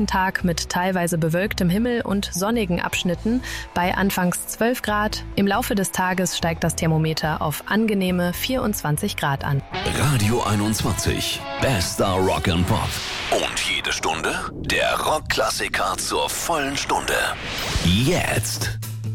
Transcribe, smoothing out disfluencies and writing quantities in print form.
sommerlichen Tag mit teilweise bewölktem Himmel und sonnigen Abschnitten bei anfangs 12 Grad. Im Laufe des Tages steigt das Thermometer auf angenehme 24 Grad an. Radio 21, bester Rock and Pop. Und jede Stunde der Rockklassiker zur vollen Stunde. Jetzt.